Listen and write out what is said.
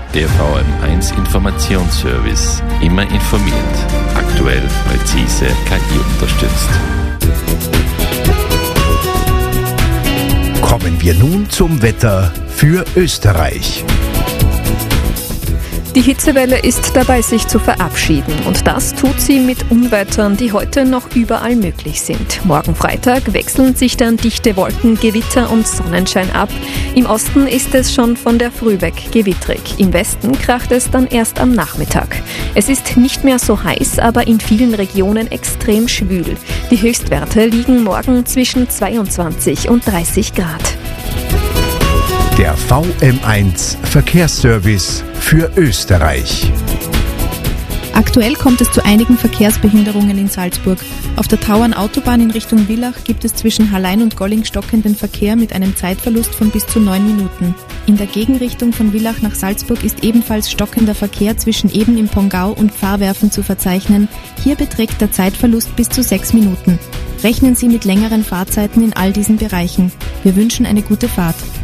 Der VM1 Informationsservice. Immer informiert. Aktuell, präzise, KI unterstützt. Kommen wir nun zum Wetter für Österreich. Die Hitzewelle ist dabei, sich zu verabschieden, und das tut sie mit Unwettern, die heute noch überall möglich sind. Morgen Freitag wechseln sich dann dichte Wolken, Gewitter und Sonnenschein ab. Im Osten ist es schon von der Früh weg gewittrig. Im Westen kracht es dann erst am Nachmittag. Es ist nicht mehr so heiß, aber in vielen Regionen extrem schwül. Die Höchstwerte liegen morgen zwischen 22 und 30 Grad. Der VM1 Verkehrsservice für Österreich. Aktuell kommt es zu einigen Verkehrsbehinderungen in Salzburg. Auf der Tauernautobahn in Richtung Villach gibt es zwischen Hallein und Golling stockenden Verkehr mit einem Zeitverlust von bis zu 9 Minuten. In der Gegenrichtung von Villach nach Salzburg ist ebenfalls stockender Verkehr zwischen Eben im Pongau und Pfarrwerfen zu verzeichnen. Hier beträgt der Zeitverlust bis zu 6 Minuten. Rechnen Sie mit längeren Fahrzeiten in all diesen Bereichen. Wir wünschen eine gute Fahrt.